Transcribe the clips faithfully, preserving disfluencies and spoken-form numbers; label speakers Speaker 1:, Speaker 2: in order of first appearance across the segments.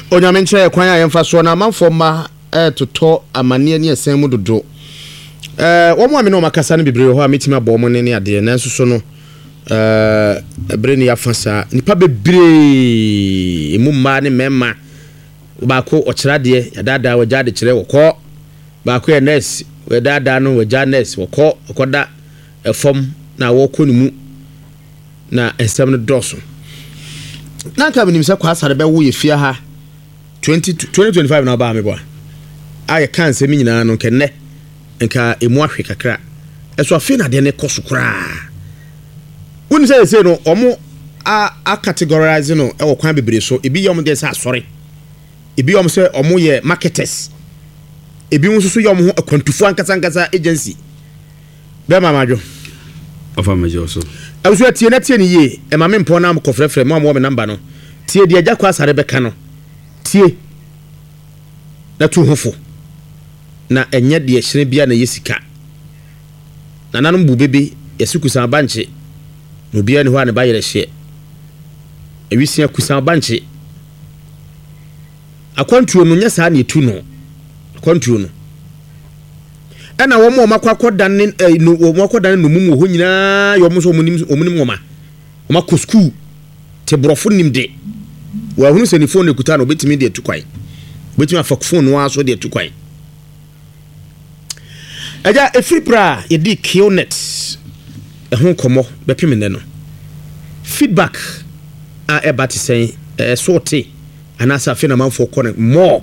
Speaker 1: onyame nkyerɛ kwan a yɛmfa so na amanfo ma eh toto amane ne esen mu dodo eh wo mo amene o makasa no bebree ho a metimi abɔ mo ne ne ade nanso so no eh ebre ne yafasa nipa bebree emu ma ne mema ba ko okyera de yadada wagya de kyerɛ wokɔ ba ko nurse wedada no wagya nurse wokɔ okoda efom na wokɔ ne mu na esem no doso na ka binim sɛ kwa asare bɛ wo ye fia ha twenty twenty-five na ba me boa aye kan se mi nyina no kenne nka emu ahwe kakra eso afi na de ne koso kra woni say say no omo a a categorize no e wo kwan bebre so ebi yom de say asore ebi yom say omo ye marketers ebi nso so yom ho akwantufu ankasa ankasa agency be mamajo
Speaker 2: ofa majo so
Speaker 1: awusu tie na tie ni ye e ma me mpo na am kofrefre mo am wo me number no tie de agya kwa asare be ka no tie na tu hofo na enye de hyere bia na yesika na nanom bu bebe yesikusa banche no bia ne ho ane ba yere hye ewisia kusa banche akwantuo no nya saa na etu no akwantuo no ena wo mo makwakoda ne no wo makoda ne no mumu ho nyina yo mo so omunim omunim woma woma ko school te brofo nimde wa hunu se ni phone ekuta no betimi de tukwan betimi afa phone no aso de tukwan aja efri pra ye di Qnet ehun komo bepim ne no feedback a ebati sen eh sorte anasa fe na manfo kone more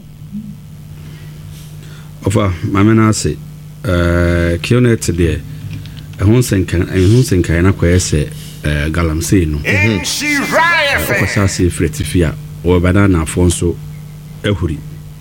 Speaker 2: ofa mamena se eh Qnet de ehun senkan ehun senkan na kwese eh galamsey no mhm ko sa se fretifia o banana afonso ehuri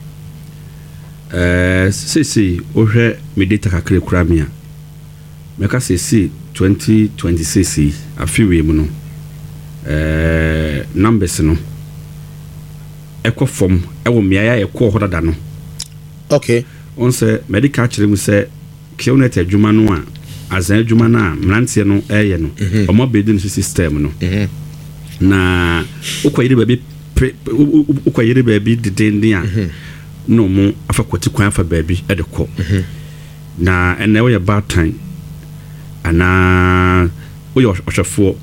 Speaker 2: eh sisi ohwe medita kakre kuramia meka sisi twenty twenty-six afiwe mu no eh numbers no ekọ form ewo miaya ekọ hodada no
Speaker 1: okay
Speaker 2: on se medical kire mu se Qnet adwuma no a azan adwuma na mrantie no eye no omo bedin system no na ukwayire baby ukwayire baby didin a no mo afa kwati kwan afa baby e de ko na ene wo ye bad time ana wo ye ohwefo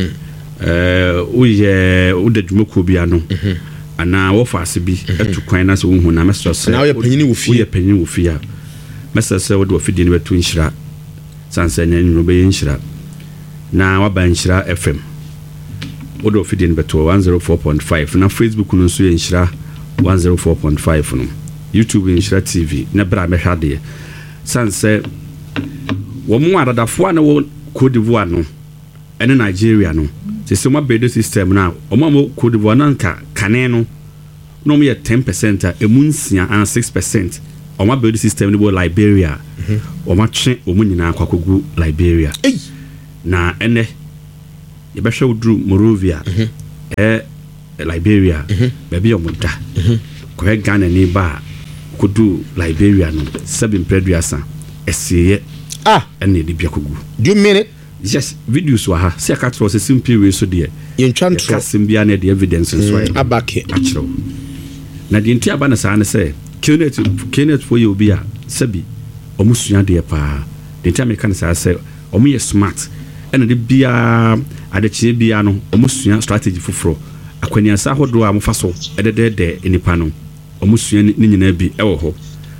Speaker 2: eh wo ye wo de dwumako bia no ana wo fa ase bi etu kwan na so wo hu na meso se
Speaker 1: na wo ye panyini wo fi
Speaker 2: wo ye panyini wo fi a meso se wo de wo fi di ne betu nhira sansa nya no be nhira na wa ba nhira F M wo de wo fi di ne betu one oh four point five na Facebook no so ye nhira one oh four point five no YouTube nhira T V na bra me hwade sanse wo mu adadafo na wo Cote d'Ivoire no ene Nigeria no se se ma bedo system na o ma mo Cote d'Ivoire na nka kane no no me ten percent a emunsia and six percent o ma bedo system ni bo Liberia o ma twe o mu nyina akwakogu Liberia na ene ye be hwe odru Morovia eh Liberia baby o muda ko he Ghana ni ba kodu Liberia no seven preduasa esiye
Speaker 1: ah
Speaker 2: ene di biakogu
Speaker 1: do you mean it?
Speaker 2: Yes, videos wa ha se akatro se simple way so de
Speaker 1: ye ntwantro
Speaker 2: kasimbia na de evidence so
Speaker 1: mm, abake
Speaker 2: achro na de ntia ba na sa ne se Qnet Qnet for you bia sabi omusua de pa de ntia me kan sa se omu ye smart ene de bia adechie bia no omusua strategy foforo akwania sa hodo a mofa so edede de enipa no omusua ni nyina bi ewo ho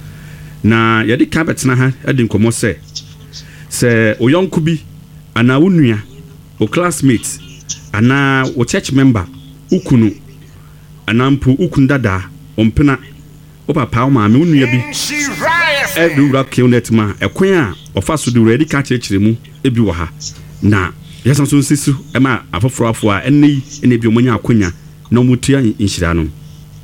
Speaker 2: na ye de carpet na ha edi nkomo se se oyonku bi ana wunua o classmate ana o church member ukunu ana mpu ukundada ompena o papa o ma me wunua bi e du rap Qnet ma ekwan a ofa so du ready ka chechire mu ebi wo ha na yesam so nsisu e ma afoforo afo a enne ene bi omonya akonya na omutua inhira no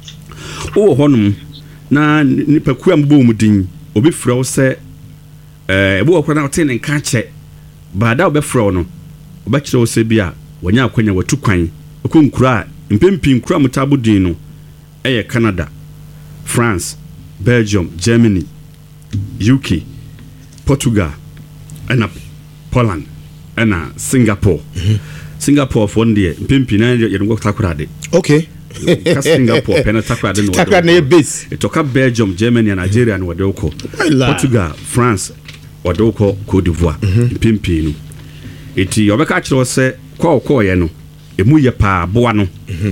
Speaker 2: o honum na nipa ku ambo mu din obi frɛ wo sɛ eh bo okwana o ten nka che baada obefro no obekire ose bia wonya akwanya watu kwan okonkura mpempi nkura mutabudin no eye Canada, France, Belgium, Germany, U K, Portugal, and Poland, and Singapore. Mm-hmm. Singapore for ndie mpempi na ye ngo takurade.
Speaker 1: Okay.
Speaker 2: Singapore pena takra de no
Speaker 1: takra na base
Speaker 2: etoka Belgium Germany and Nigeria no wode uko Portugal France wode uko Cote d'Ivoire pimpi no eti obeka kire se kwa uko ye no emu ye pa boa no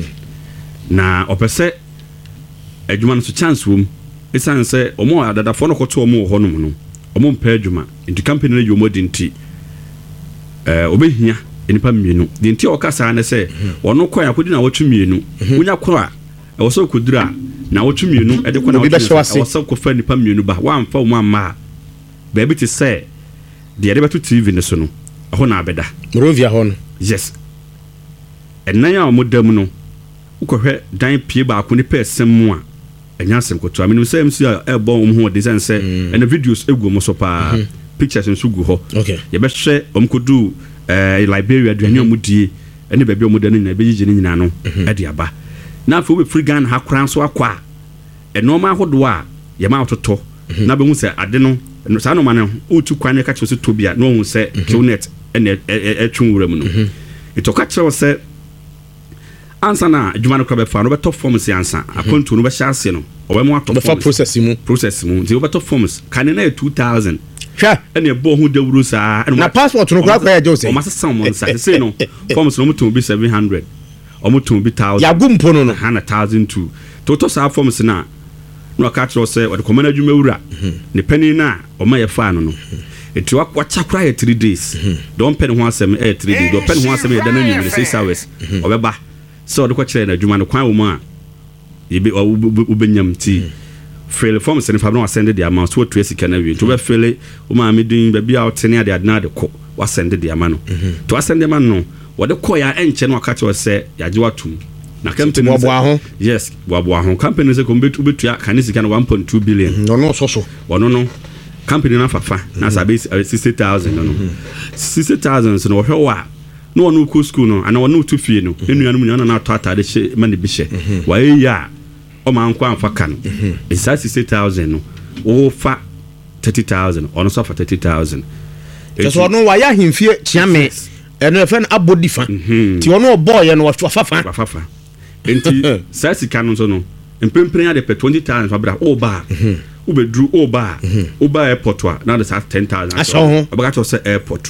Speaker 2: na opese adwuma no so chance wom esan se omo adada fo no koto omo ho no no omo mpa adwuma enti company no yomo dinti eh obehia enipa mienu dinti okasa na se ono kwa yakodi na wotu mienu unya kwa e wo so kodura na wotu mienu e de kwa na wo so ko fa nipa mienu ba wa amfa wo amma ba bi ti se de de beto T V ne so no ho na abeda
Speaker 1: Morovia ho no
Speaker 2: yes enan ya modam no ukohwe dan pie ba ko ni person mu a enya asem ko to amenu se M C e bo um ho design se and the videos egu mo so pa pictures nso gu ho
Speaker 1: okay
Speaker 2: ye be hwe omkodu eh Liberia aduane omudie ene ba bi omuda no nyina be yije nyina no e de aba na afo be free Ghana ha kran so akwa e no ma hodo a ye ma ototo na be hu se ade no sa no ma no otu kwan ka che so tobia no hu se Qnet ene etwunwura mu no itoka che se ansa na adwuma no kra be fa no be top forms ansa akonto no be hya ase no obe mo atop
Speaker 1: forms process mu
Speaker 2: process mu ti obe top forms kan na two thousand
Speaker 1: hwa
Speaker 2: ene bo hu dawuru sa
Speaker 1: na passport no kra kra ya jose
Speaker 2: o ma sesa mo nsa se no forms no mutum bi seven hundred o mutum bi one thousand
Speaker 1: ya gumpo no no
Speaker 2: one thousand two to to sa forms na no ka tro se o de komana adwuma wura ne pani na o ma ye fa no no eti wa chakra ya three days don pen ho asem e three days don pen ho asem e da na nyimire six hours o be ba so de ko kire na adwuma no kwan wo mu a yebe ubenyam ti fail form se fa no send the amount so to esika na wi to be fail o ma me din ba bia otene ade adna de ko wa send the amount no to send the man no wo de ko ya enche no aka che se ya je watum na company
Speaker 1: wo ho
Speaker 2: yes wo bo ho company se ko betu betu ya kan sika no one point two billion
Speaker 1: no no so so
Speaker 2: wono no company na fafa na sabe sixty thousand no sixty thousand so no hwe wa no no ko school no ana wono to fie no enuanu mu na to atade hye mani bi hye wa eya o ma nko amfa kan is sixty thousand no o fa thirty thousand ono so fa thirty thousand
Speaker 1: just wono wa ya himfie chiame eno efen abodi fa ti wono boy no wa fafa
Speaker 2: wa fafa enti sixty kan so no empempren ade pe twenty thousand fa bra o ba u be dru o ba o ba airport wa na the ten thousand
Speaker 1: so
Speaker 2: abaga to say airport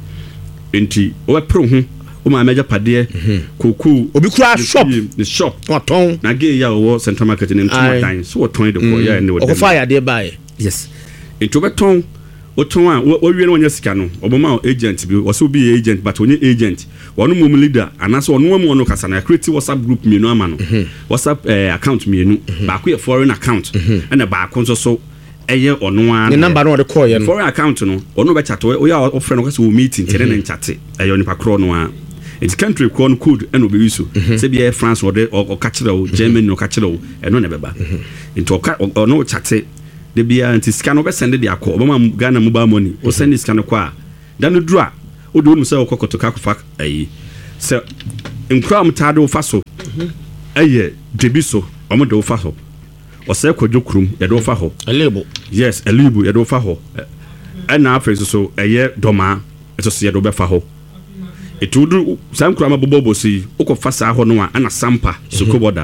Speaker 2: enti o be pro hu o ma meja pade koku
Speaker 1: obi kura shop
Speaker 2: the shop
Speaker 1: waton
Speaker 2: na ge ya wo central market in two times so waton de ko ya ne wo
Speaker 1: o fa ya de buy
Speaker 2: yes enti beton o ton a o wie no nya sika no oboma agent bi o so bi agent but onye agent wonu mum leader anaso onu mu onu kasa na create WhatsApp group mienu ama no WhatsApp account mienu ba ko foreign account and ba ko so so eye onu an
Speaker 1: the number no de call ye no
Speaker 2: foreign account no onu be chat o ya o friend ko so meeting tere na chat eye oni pa kro no a it country code code and obi use say be France or o ka kire o Germany no ka kire o eno na beba into o no chat de bia anti scan no be send de akọ obama Ghana mobile money o send scan ko a dan no dura o do no say o kokoto ka fa ayi se nkram tado fa so aye debi so o mo do fa so o say kodwokrum ye do fa ho
Speaker 1: elebo
Speaker 2: yes elebo ye do fa ho na afre so eye doma eto so ye do be fa ho etudu sam krama bobobo si o ko fa sa ho no a ana sampa so ko boda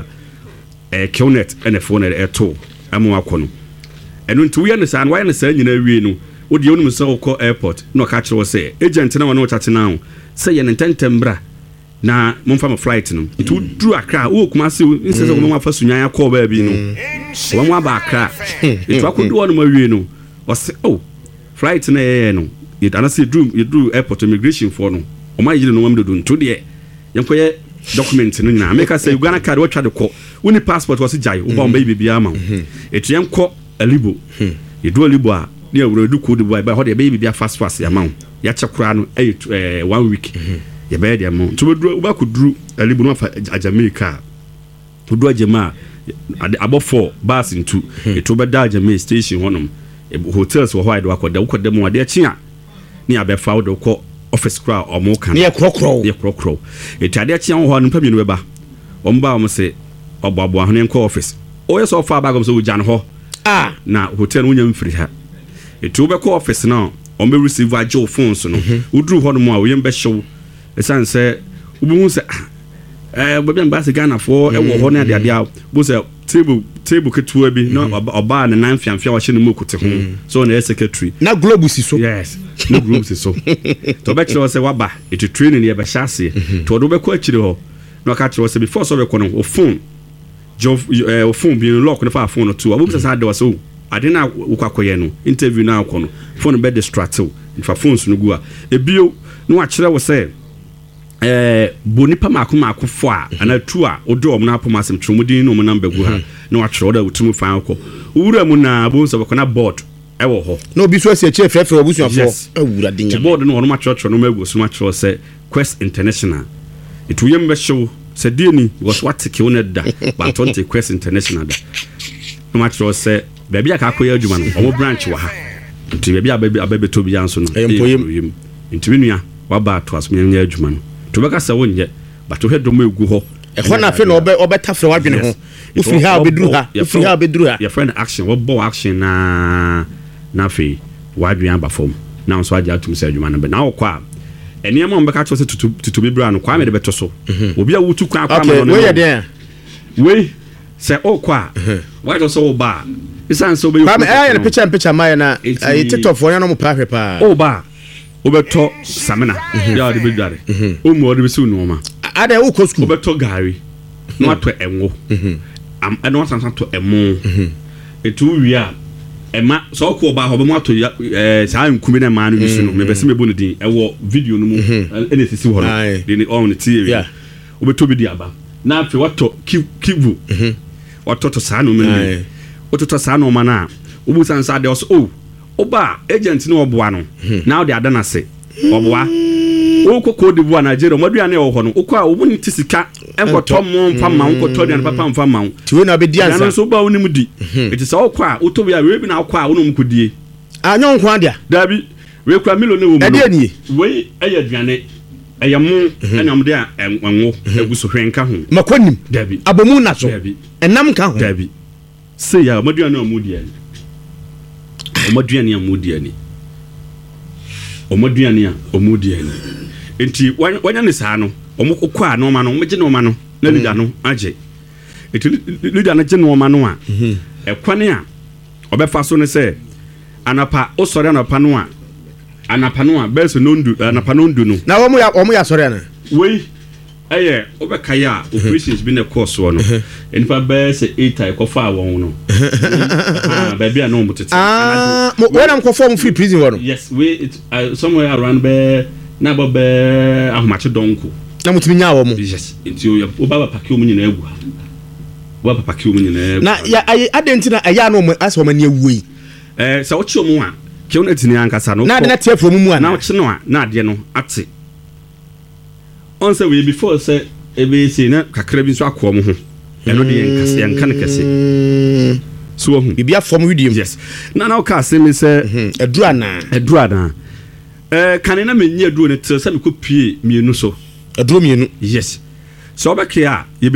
Speaker 2: e Qnet ene phone e to amo akono enu nti we ne san why ne san nyina wie no wo de onum so ko airport no ka kire wo say agent na wona wo chat na say ye ntentembra na momfa ma flight no itu dru akra wo kuma se insese ko ma fa sunyan akọ ba bi no wo mo aba akra itu akodu wona ma wie no wo say oh flight na ye no it anase dru you dru airport immigration for no o ma yire no wam do nto de yenkoye document no nyina make say Uganda card wo twa de ko woni passport wo se jai wo ba o baby bia ma etu yenko alibo ye do alibo a ne awuro du ko de boy ba ho de baby bia fast fast ya ma ya chekura no eh one week ye be de mo to do ba ko duru alibo no fa Jamaica ko do ajama abo four bus into eto be da Jamaica station honom hotels wo ho ide wakoda wo koda mo ade chia ne abefa wo de ko office crowd or more can
Speaker 1: near crocro
Speaker 2: near crocro it ade chia ho no paminu beba o mba o se obabo ahone nko office o yeso fa bagom so jan ho ah na hotel no nyam free ha etu be ko office na o be receive a joe phones no udru ho no mo a o yem be show esan se ubu se eh baabi am base Ghana for e wo ho na de ade a bo say table table ketua bi no oba na nan fiamfia wa hye no mokote ho so na secretary
Speaker 1: na globe si so
Speaker 2: yes no globe si so to be kire say waba it training ye be hyase to do be ko akire ho no ka kire say before so be ko no o phone jo o phone bi lock no fa phone no to abu say de so ade na ukwakoye no interview na akọ no phone be distract o fa phones no gu a ebio no akire wo say eh bonipa mako mako fo a ana tu a odo om na apoma asem tromodin no mo number gu ha na wa tro da utumu fan ko wura mu na bo so na board e wo ho
Speaker 1: na obi so asie che frefre obusuafo awura dinya
Speaker 2: board no no ma tro tro no ma gu so ma tro say Quest International itu yem be show say dieni was what take you da but twenty Quest International da no ma tro say baby aka akoya adwuma no omo branch wa ha nti baby ababe ababe to bi anso no
Speaker 1: empoyem
Speaker 2: nti minua wa ba to asomnya nya adwuma no to beka sa wonye but to hedo mo egu ho
Speaker 1: e ho na fe no obe obetafre wadwene ho ufiri ha obeduru ha ufiri ha obeduru ha
Speaker 2: your friend action wo bo action na na fe wadwene aba fom na so aja atum sa adwuma no be na wo kwa eni am mbeka to se tutu tutu bibra no kwa me de beto so obi a wutu kwa kwa
Speaker 1: no we ye den
Speaker 2: we se o kwa why do so ba isan so be
Speaker 1: kwa me eh na picture picture mai na eh TikTok fo no mo pa hwe pa
Speaker 2: o ba obeto samina ya de bedware o mo de bisu no ma
Speaker 1: ada wo ko school
Speaker 2: obeto gari no ato enwo am eno asansan to emo etu wia ema so ko ba ho be mo ato eh sa nkumi na ma no bisu no me bese me bo no din e wo video no mu ene sisi ho no de ni on T V obeto bi di aba na afi wato kivu wato to sa no me wato to sa no ma na obusan sa de o oba agent no oboa no now they adana say oboa o kokko de boa Nigeria modua na e wo ho no okwa o buni tisika enko tomo mfa ma nko to de papa mfa ma
Speaker 1: ti we na be di ansa
Speaker 2: na so ba woni mu di it is okwa o to bia we bi na okwa wono mko die
Speaker 1: anyo nko adia
Speaker 2: dabi we kwa milo ne wo mu
Speaker 1: e de nie
Speaker 2: we aya aduane aya mu anyam de a enwo eguso hwenka ho
Speaker 1: makonim
Speaker 2: dabi
Speaker 1: abomu na so
Speaker 2: dabi
Speaker 1: enam ka ho
Speaker 2: dabi say ya modua na mu die omoduane amudiani omoduane a omudiani enti wanya ne saa no omokokwa no ma no meje no ma no na lida no age enti lida na je no ma no a ekwane a obefa so ne se anapa osore anapa no a anapa no a beso no ndu anapa no ndu no
Speaker 1: na wo mu ya wo mu ya sore na
Speaker 2: we eye obekaya operations bi na course wo no enipa be se eight ai kofa won no ah baby na no mutete
Speaker 1: ah when am kofa mu free prison wo no
Speaker 2: yes we it, uh, somewhere around be na bo be ahomache donko
Speaker 1: na mutimi nya wo mu
Speaker 2: yes nti o baba paki o mu nyina egu wa papa paki o mu nyina egu
Speaker 1: na ya adenti na aya no aso mani awui
Speaker 2: eh sa wo chi o mu a ke wona tini ankasa no
Speaker 1: na de na tie from mu a
Speaker 2: na wo chi no a na ade no ate on say we before say ebe say na kakra bi so akọ mo ho eno de yankase yankan kase so ho
Speaker 1: bibia from video
Speaker 2: yes na na ka say me say
Speaker 1: edura na
Speaker 2: edura na eh kan na menyi edura ne tse say me ko pie mienu so
Speaker 1: edura mienu
Speaker 2: yes so obekia